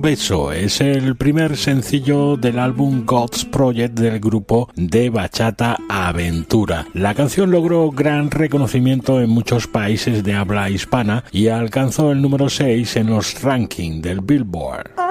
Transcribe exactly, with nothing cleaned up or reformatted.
beso es el primer sencillo del álbum God's Project del grupo de bachata Aventura. La canción logró gran reconocimiento en muchos países de habla hispana y alcanzó el número seis en los rankings del Billboard.